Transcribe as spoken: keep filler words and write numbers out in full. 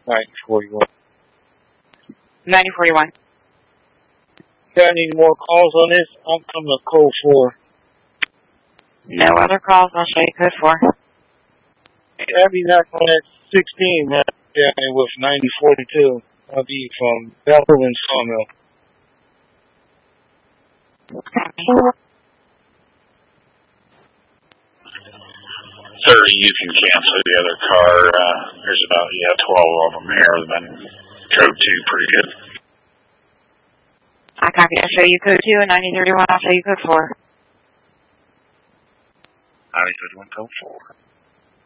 ninety forty-one. ninety forty-one. Got any more calls on this? I'm coming to code four. No other calls. I'll show you code four. Abby not on that sixteen, man. Yeah, it was ninety forty-two. I'll be from Belleville and Sawmill. Sir, you can cancel the other car. Uh, there's about, yeah, twelve of them here. Then code two, pretty good. I copy. I'll show you code two and ninety thirty-one. I'll show you code four. ninety thirty-one, code four.